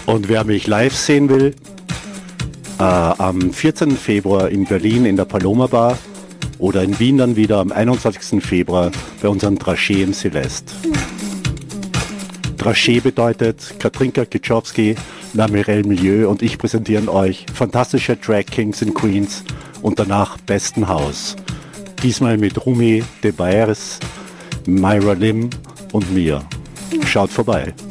Und wer mich live sehen will, am 14. Februar in Berlin in der Paloma Bar oder in Wien dann wieder am 21. Februar bei unserem Dragé im Celeste. Dragé bedeutet Katrinka Kitschowski, La Mirelle Milieu und ich präsentieren euch fantastische Drag Kings and Queens und danach besten Haus. Diesmal mit Rumi De Baers, Myra Lim und mir. Schaut vorbei.